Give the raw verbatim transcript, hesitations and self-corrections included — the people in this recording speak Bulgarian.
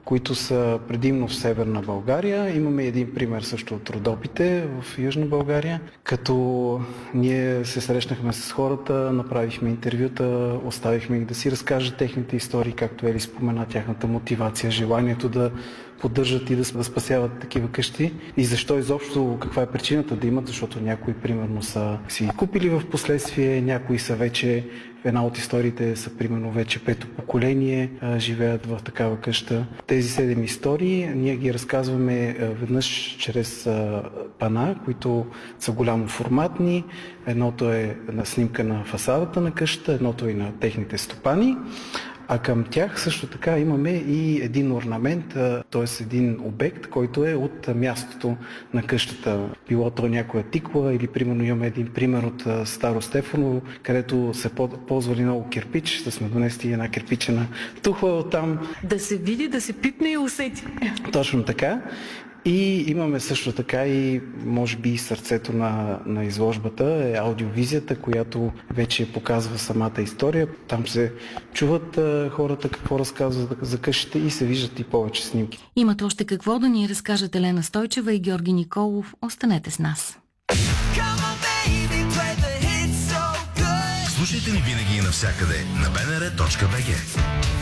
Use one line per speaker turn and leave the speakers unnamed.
които са предимно в Северна България. Имаме един пример също от Родопите в Южна България, като ние се срещнахме с хората, направихме интервюта, оставихме ги да си разкажат техните истории, както Ели спомена, тяхната мотивация, желанието да поддържат и да спасяват такива къщи. И защо изобщо, каква е причината да имат, защото някои примерно са си купили в последствие, някои са вече, в една от историите са примерно вече пето поколение, живеят в такава къща. Тези седем истории ние ги разказваме веднъж чрез пана, които са голямо форматни. Едното е на снимка на фасадата на къщата, едното е на техните стопани. А към тях също така имаме и един орнамент, т.е. един обект, който е от мястото на къщата. Било то някоя тиква или примерно имаме един пример от Старо Стефаново, където се ползвали много кирпич, да сме донесли една кирпичена тухла оттам.
Да се види, да се пипне и усети.
Точно така. И имаме също така и, може би, сърцето на, на изложбата е аудиовизията, която вече показва самата история. Там се чуват а, хората какво разказват за къщите и се виждат и повече снимки.
Имат още какво да ни разкажат Елена Стойчева и Георги Николов. Останете с нас.
Слушайте ни винаги и навсякъде на би ен ар точка би джи.